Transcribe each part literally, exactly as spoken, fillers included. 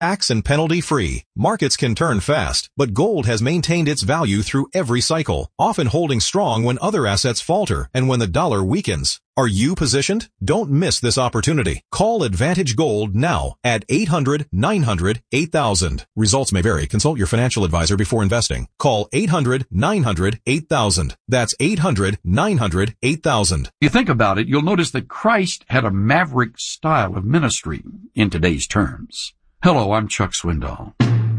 Tax and penalty free. Markets can turn fast, but gold has maintained its value through every cycle, often holding strong when other assets falter and when the dollar weakens. Are you positioned? Don't miss this opportunity. Call Advantage Gold now at eight hundred, nine hundred, eight thousand. Results may vary. Consult your financial advisor before investing. Call eight hundred, nine hundred, eight thousand. That's eight hundred, nine hundred, eight thousand. If you think about it, you'll notice that Christ had a maverick style of ministry in today's terms. Hello, I'm Chuck Swindoll.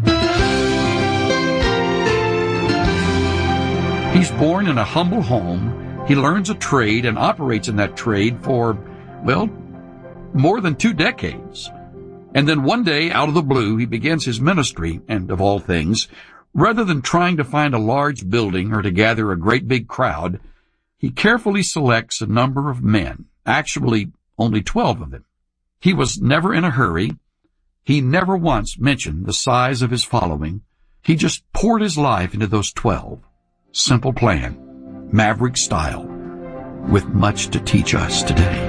He's born in a humble home. He learns a trade and operates in that trade for, well, more than two decades. And then one day, out of the blue, he begins his ministry, and of all things, rather than trying to find a large building or to gather a great big crowd, he carefully selects a number of men, actually only twelve of them. He was never in a hurry. He never once mentioned the size of his following. He just poured his life into those twelve. Simple plan, maverick style, with much to teach us today.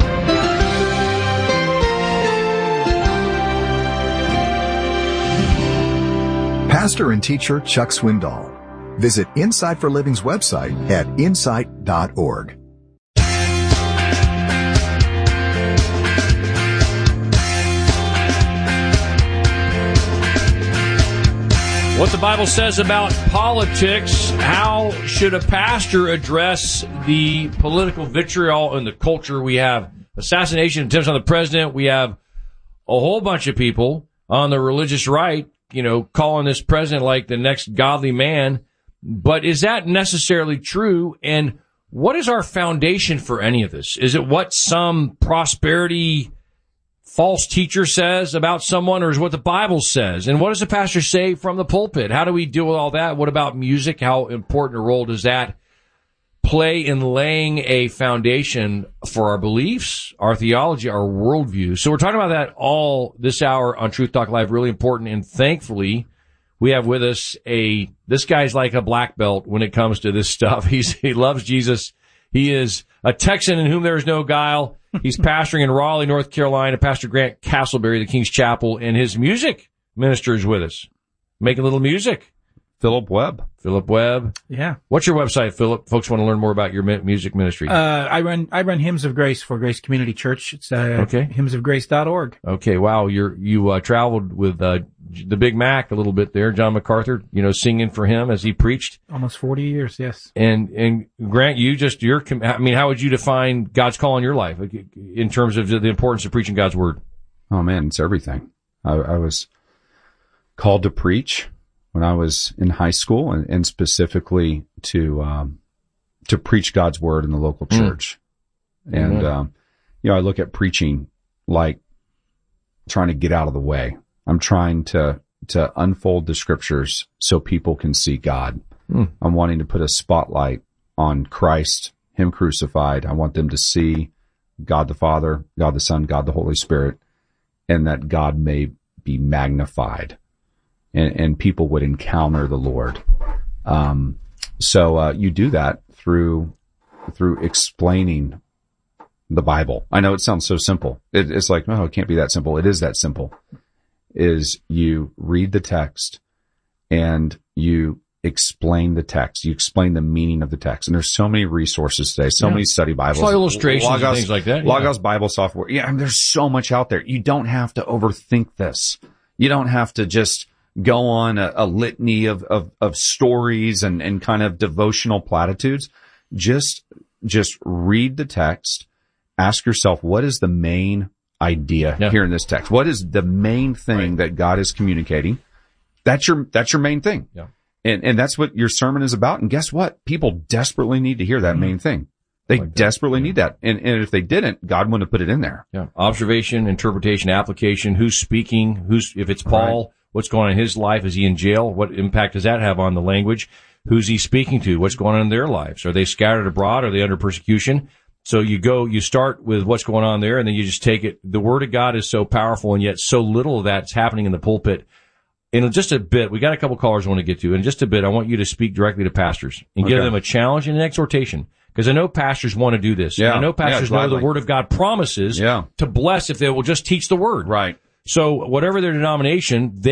Pastor and teacher Chuck Swindoll. Visit Insight for Living's website at insight dot org. What the Bible says about politics, how should a pastor address the political vitriol in the culture? We have assassination attempts on the president. We have a whole bunch of people on the religious right, you know, calling this president like the next godly man. But is that necessarily true? And what is our foundation for any of this? Is it what some prosperity false teacher says about someone, or is what the Bible says? And what does the pastor say from the pulpit? How do we deal with all that? What about music? How important a role does that play in laying a foundation for our beliefs, our theology, our worldview? So we're talking about that all this hour on Truth Talk Live. Really important. And thankfully, we have with us a, this guy's like a black belt when it comes to this stuff. He's, he loves Jesus. He is a Texan in whom there is no guile. He's pastoring in Raleigh, North Carolina, Pastor Grant Castleberry, the King's Chapel, and his music minister is with us, making a little music. Philip Webb. Philip Webb. Yeah. What's your website, Philip? Folks want to learn more about your music ministry. Uh, I run, I run Hymns of Grace for Grace Community Church. It's, uh, okay. hymns of grace dot org. Okay. Wow. You're, you, uh, traveled with, uh, the Big Mac a little bit there, John MacArthur, you know, singing for him as he preached. Almost forty years, yes. And, and Grant, you just, your, I mean, how would you define God's call in your life in terms of the importance of preaching God's word? Oh man, it's everything. I, I was called to preach when I was in high school, and, and specifically to, um, to preach God's word in the local church. Mm. And, mm-hmm. um, you know, I look at preaching like trying to get out of the way. I'm trying to, to unfold the scriptures so people can see God. Mm. I'm wanting to put a spotlight on Christ, him crucified. I want them to see God the Father, God the Son, God the Holy Spirit, and that God may be magnified and, and people would encounter the Lord. Um, so, uh, you do that through, through explaining the Bible. I know it sounds so simple. It, it's like, oh, it can't be that simple. It is that simple. Is you read the text and you explain the text. You explain the meaning of the text. And there's so many resources today, so yeah. many study Bibles. So illustrations Logos, and things like that. Yeah. Logos Bible software. Yeah, I mean, there's so much out there. You don't have to overthink this. You don't have to just go on a, a litany of, of, of stories and, and kind of devotional platitudes. Just, just read the text. Ask yourself, what is the main idea yeah. here in this text? What is the main thing right. that God is communicating? That's your, that's your main thing. Yeah. And, and that's what your sermon is about. And guess what? People desperately need to hear that mm-hmm. main thing. They like desperately yeah. need that. And, and if they didn't, God wouldn't have put it in there. Yeah. Observation, interpretation, application, who's speaking, who's, if it's Paul, right. what's going on in his life? Is he in jail? What impact does that have on the language? Who's he speaking to? What's going on in their lives? Are they scattered abroad? Are they under persecution? So you go, you start with what's going on there, and then you just take it. The Word of God is so powerful, and yet so little of that's happening in the pulpit. In just a bit, we got a couple callers I want to get to. In just a bit, I want you to speak directly to pastors and okay. give them a challenge and an exhortation. Because I know pastors want to do this. Yeah. I know pastors yeah, know the Word of God promises yeah. to bless if they will just teach the Word. Right. So whatever their denomination, they